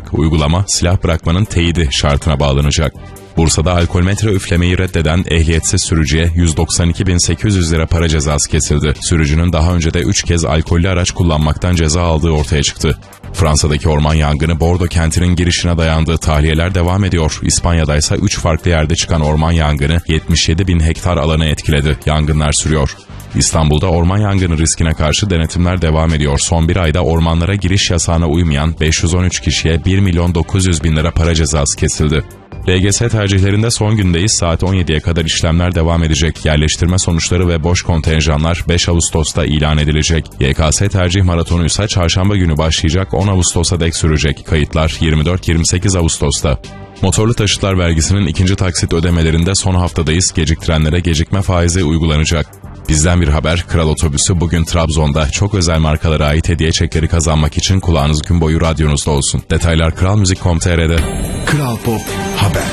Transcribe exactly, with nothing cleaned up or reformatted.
Uygulama silah bırakmanın teyidi şartına bağlanacak. Bursa'da alkolmetre üflemeyi reddeden ehliyetsiz sürücüye yüz doksan iki bin sekiz yüz lira para cezası kesildi. Sürücünün daha önce de üç kez alkollü araç kullanmaktan ceza aldığı ortaya çıktı. Fransa'daki orman yangını Bordeaux kentinin girişine dayandığı tahliyeler devam ediyor. İspanya'da ise üç farklı yerde çıkan orman yangını yetmiş yedi bin hektar alanı etkiledi. Yangınlar sürüyor. İstanbul'da orman yangını riskine karşı denetimler devam ediyor. Son bir ayda ormanlara giriş yasağına uymayan beş yüz on üç kişiye bir milyon dokuz yüz bin lira para cezası kesildi. L G S tercihlerinde son gündeyiz. Saat on yediye kadar işlemler devam edecek. Yerleştirme sonuçları ve boş kontenjanlar beş Ağustos'ta ilan edilecek. Y K S tercih maratonu ise çarşamba günü başlayacak, on Ağustos'a dek sürecek. Kayıtlar yirmi dört yirmi sekiz Ağustos'ta. Motorlu taşıtlar vergisinin ikinci taksit ödemelerinde son haftadayız. Geciktirenlere gecikme faizi uygulanacak. Bizden bir haber, Kral Otobüsü bugün Trabzon'da çok özel markalara ait hediye çekleri kazanmak için kulağınız gün boyu radyonuzda olsun. Detaylar kral müzik nokta com nokta tr'de. Kral Pop Haber.